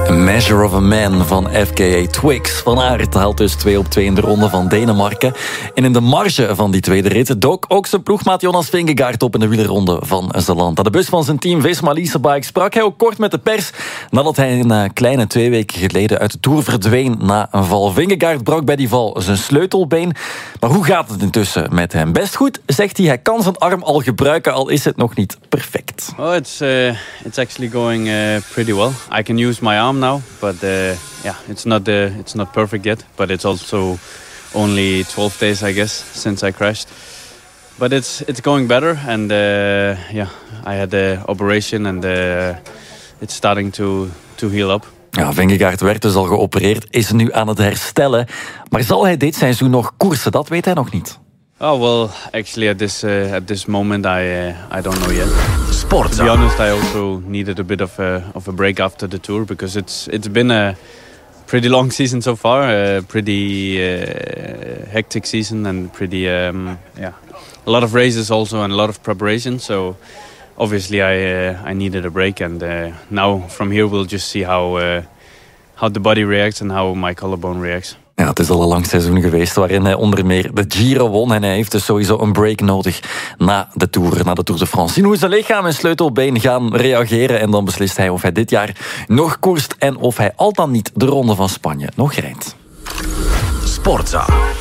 A Measure of a Man van FKA Twigs. Van Aert haalt dus 2 op 2 in de ronde van Denemarken. En in de marge van die tweede rit dook ook zijn ploegmaat Jonas Vingegaard op in de wielerronde van Zeeland. Aan de bus van zijn team Visma Leasebike sprak hij ook kort met de pers nadat hij een kleine 2 weken geleden uit de Tour verdween na een val. Vingegaard brak bij die val zijn sleutelbeen. Maar hoe gaat het intussen met hem? Best goed, zegt hij. Hij kan zijn arm al gebruiken, al is het nog niet perfect. Oh, it's actually going pretty well. I can use my arm now, but it's not perfect yet. But it's also only 12 days, I guess, since I crashed. But it's going better, and I had the operation, and it's starting to heal up. Ja, Vingegaard werd dus al geopereerd, is nu aan het herstellen. Maar zal hij dit seizoen nog koersen? Dat weet hij nog niet. Oh, well, actually at this moment I don't know yet. Sport. To be honest, I also needed a bit of a break after the Tour, because it's been a pretty long season so far, a pretty hectic season, and pretty a lot of races also and a lot of preparation. So obviously I needed a break, and now from here we'll just see how the body reacts and how my collarbone reacts. Ja, het is al een lang seizoen geweest waarin hij onder meer de Giro won. En hij heeft dus sowieso een break nodig na de Tour de France. Zien hoe zijn lichaam en sleutelbeen gaan reageren. En dan beslist hij of hij dit jaar nog koerst en of hij al dan niet de Ronde van Spanje nog rijdt. Sportza.